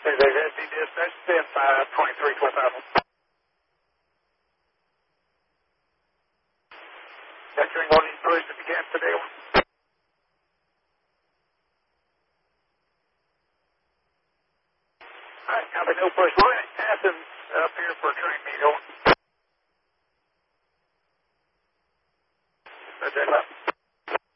Hey, they had me dispatched 23 12,000. Vectoring on these pushed at the gas today. Alright, copy, no push line. Athens up here for train meet.